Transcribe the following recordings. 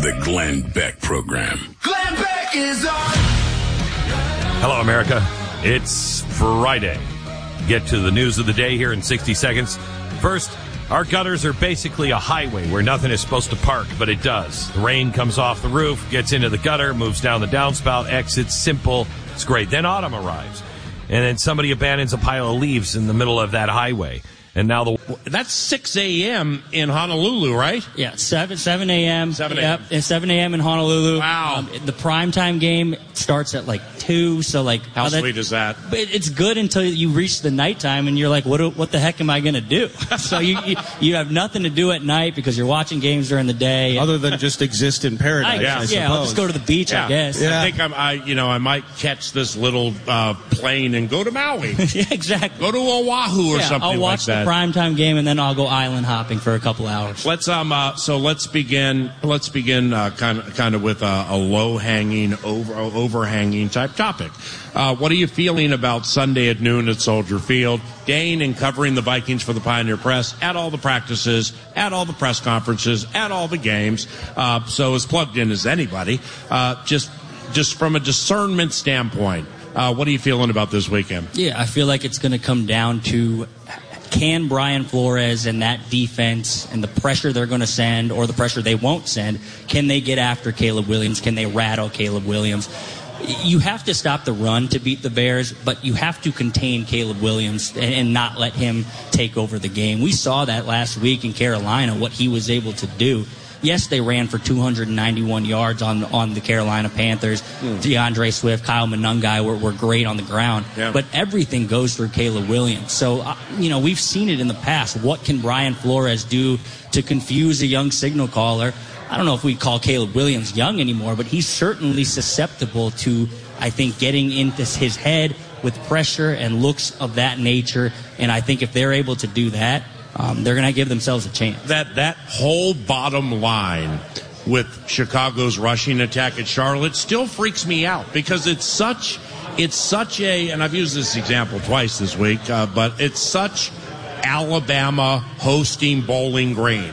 The Glenn Beck Program. Glenn Beck is on. Hello, America. It's Friday. Get to the news of the day here in 60 seconds. First, our gutters are basically a highway where nothing is supposed to park, but it does. The rain comes off the roof, gets into the gutter, moves down the downspout, exits. Simple. It's great. Then autumn arrives. And then somebody abandons a pile of leaves in the middle of that highway. And now that's 6 a.m. in Honolulu, right? Yeah, 7 a.m. 7 a.m. Yep, 7 a.m. in Honolulu. Wow. The primetime game starts at like 2, so like... How sweet is that? But it's good until you reach the nighttime and you're like, what the heck am I going to do? So you have nothing to do at night because you're watching games during the day. Other than just exist in paradise, I suppose. I'll just go to the beach, I guess. Yeah. I think I might catch this little plane and go to Maui. Yeah, exactly. Go to Oahu or something I'll watch like that. The primetime game and then I'll go island hopping for a couple hours. Let's begin kind of with a low hanging, overhanging type topic. What are you feeling about Sunday at noon at Soldier Field? Dane and covering the Vikings for the Pioneer Press at all the practices, at all the press conferences, at all the games. So as plugged in as anybody. Just from a discernment standpoint, what are you feeling about this weekend? Yeah, I feel like it's going to come down to, can Brian Flores and that defense and the pressure they're going to send or the pressure they won't send, can they get after Caleb Williams? Can they rattle Caleb Williams? You have to stop the run to beat the Bears, but you have to contain Caleb Williams and not let him take over the game. We saw that last week in Carolina, what he was able to do. Yes, they ran for 291 yards on the Carolina Panthers. DeAndre Swift, Kyle Monangai were great on the ground. Yeah. But everything goes through Caleb Williams. So, we've seen it in the past. What can Brian Flores do to confuse a young signal caller? I don't know if we call Caleb Williams young anymore, but he's certainly susceptible to, I think, getting into his head with pressure and looks of that nature. And I think if they're able to do that, they're going to give themselves a chance. That whole bottom line with Chicago's rushing attack at Charlotte still freaks me out because it's such a, and I've used this example twice this week, but it's such Alabama hosting Bowling Green.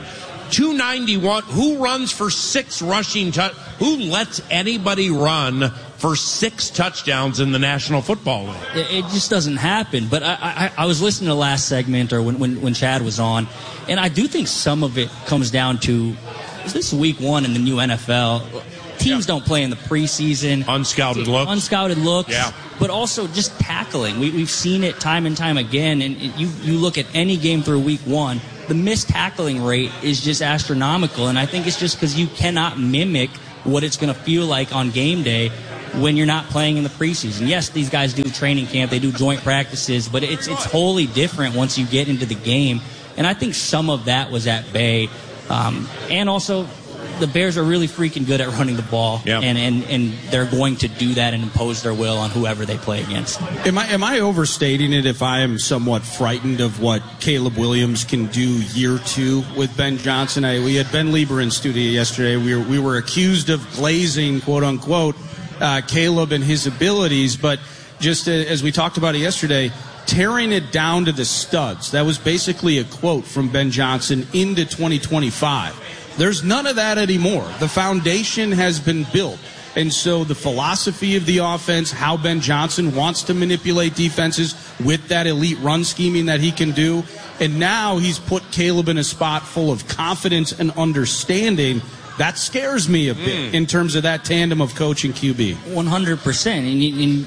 291, who runs for 6 rushing who lets anybody run for 6 touchdowns in the National Football League? It just doesn't happen. But I was listening to the last segment or when Chad was on, and I do think some of it comes down to, is this week 1 in the new NFL? Teams don't play in the preseason. Unscouted looks. Yeah. But also just tackling. We've seen it time and time again. And you look at any game through week 1, the missed tackling rate is just astronomical. And I think it's just because you cannot mimic what it's going to feel like on game day when you're not playing in the preseason. Yes, these guys do training camp, they do joint practices, but it's wholly different once you get into the game. And I think some of that was at bay. And also, the Bears are really freaking good at running the ball, and they're going to do that and impose their will on whoever they play against. Am I overstating it if I am somewhat frightened of what Caleb Williams can do year 2 with Ben Johnson? We had Ben Lieber in studio yesterday. We were accused of glazing, quote unquote, Caleb and his abilities, but just as we talked about it yesterday, tearing it down to the studs. That was basically a quote from Ben Johnson into 2025. There's none of that anymore. The foundation has been built. And so the philosophy of the offense, how Ben Johnson wants to manipulate defenses with that elite run scheming that he can do. And now he's put Caleb in a spot full of confidence and understanding. That scares me a bit in terms of that tandem of coach and QB. 100%. And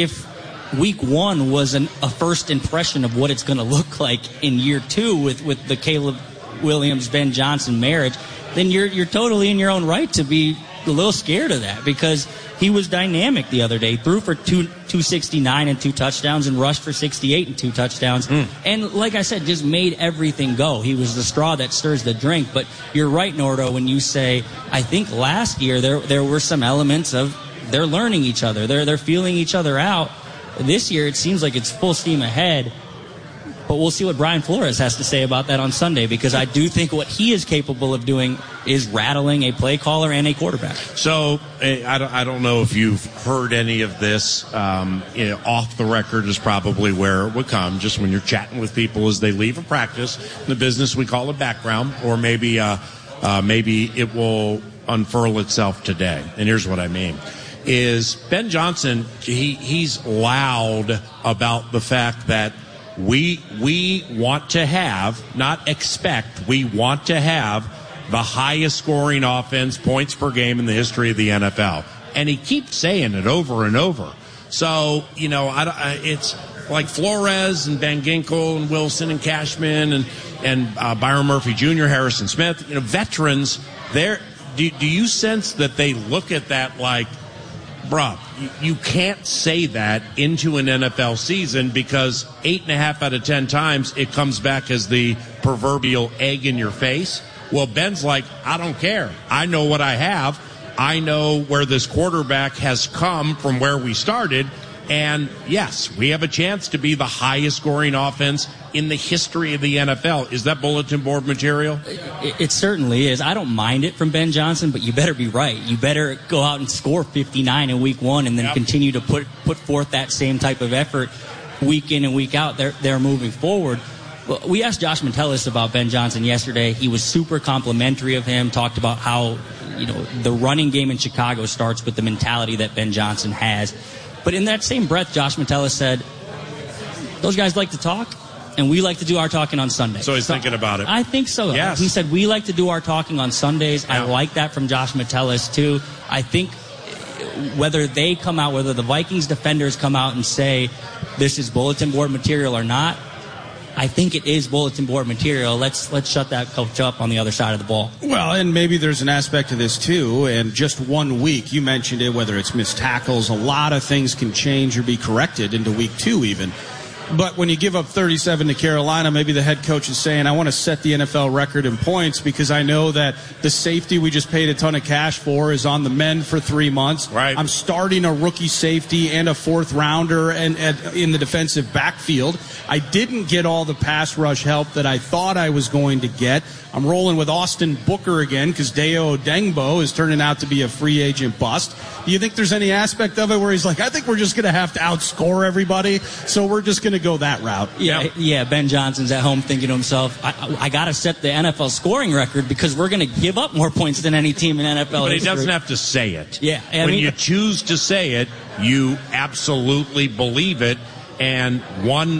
if week 1 was a first impression of what it's going to look like in year 2 with the Caleb Williams, Ben Johnson marriage, then you're totally in your own right to be a little scared of that because he was dynamic the other day. Threw for 269 and 2 touchdowns and rushed for 68 and 2 touchdowns. And like I said, just made everything go. He was the straw that stirs the drink. But you're right, Nordo, when you say, I think last year there were some elements of they're learning each other. They're feeling each other out. This year it seems like it's full steam ahead. But we'll see what Brian Flores has to say about that on Sunday because I do think what he is capable of doing is rattling a play caller and a quarterback. So I don't know if you've heard any of this. Off the record is probably where it would come, just when you're chatting with people as they leave a practice. In the business, we call it background, or maybe maybe it will unfurl itself today. And here's what I mean. Is Ben Johnson, he's loud about the fact that we want to have, not expect, we want to have the highest scoring offense, points per game in the history of the NFL. And he keeps saying it over and over. So, it's like Flores and Van Ginkel and Wilson and Cashman and Byron Murphy Jr., Harrison Smith, veterans, do you sense that they look at that like, bruh, you can't say that into an NFL season because 8.5 out of 10 times it comes back as the proverbial egg in your face? Well, Ben's like, I don't care. I know what I have. I know where this quarterback has come from where we started. And yes, we have a chance to be the highest scoring offense in the history of the NFL. Is that bulletin board material? It certainly is. I don't mind it from Ben Johnson, but you better be right. You better go out and score 59 in week one and then continue to put forth that same type of effort week in and week out. They're moving forward. Well, we asked Josh Metellus about Ben Johnson yesterday. He was super complimentary of him, talked about how, the running game in Chicago starts with the mentality that Ben Johnson has. But in that same breath, Josh Metellus said, those guys like to talk, and we like to do our talking on Sundays. So he's thinking about it. I think so. Yes. He said, we like to do our talking on Sundays. Yeah. I like that from Josh Metellus, too. I think whether the Vikings defenders come out and say this is bulletin board material or not, I think it is bulletin board material. Let's shut that coach up on the other side of the ball. Well, and maybe there's an aspect to this, too. And just 1 week, you mentioned it, whether it's missed tackles, a lot of things can change or be corrected into week 2 even. But when you give up 37 to Carolina, maybe the head coach is saying, I want to set the NFL record in points because I know that the safety we just paid a ton of cash for is on the mend for 3 months. Right. I'm starting a rookie safety and a fourth rounder and in the defensive backfield. I didn't get all the pass rush help that I thought I was going to get. I'm rolling with Austin Booker again because Deo Odengbo is turning out to be a free agent bust. Do you think there's any aspect of it where he's like, I think we're just going to have to outscore everybody, so we're just going to go that route? Yeah, Ben Johnson's at home thinking to himself, I got to set the NFL scoring record because we're going to give up more points than any team in NFL But history. he doesn't have to say it. Yeah. When you choose to say it, you absolutely believe it. And one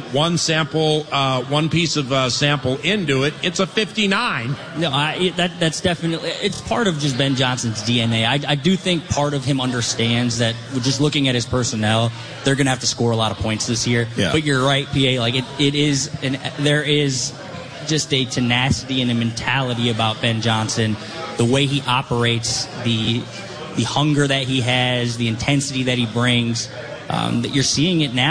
piece of sample into it, it's a 59. No, that's definitely, it's part of just Ben Johnson's DNA. I do think part of him understands that just looking at his personnel, they're going to have to score a lot of points this year. Yeah. But you're right, PA. There is just a tenacity and a mentality about Ben Johnson, the way he operates, the hunger that he has, the intensity that he brings. That you're seeing it now.